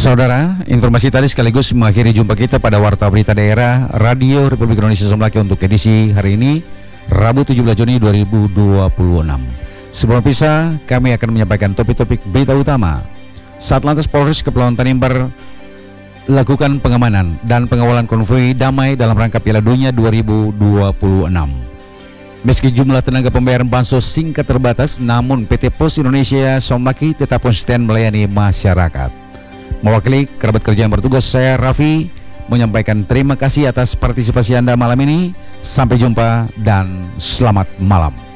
Saudara, informasi tadi sekaligus mengakhiri jumpa kita pada Warta Berita Daerah Radio Republik Indonesia Somlaki untuk edisi hari ini, Rabu 17 Juni 2026. Sebelum pisah, kami akan menyampaikan topik-topik berita utama. Satlantas Polres Kepulauan Tanimbar lakukan pengamanan dan pengawalan konvoi damai dalam rangka Piala Dunia 2026. Meski jumlah tenaga pembayaran bansos singkat terbatas, namun PT Pos Indonesia Somlaki tetap konsisten melayani masyarakat. Mewakili kerabat kerja yang bertugas, saya Raffi menyampaikan terima kasih atas partisipasi Anda malam ini. Sampai jumpa dan selamat malam.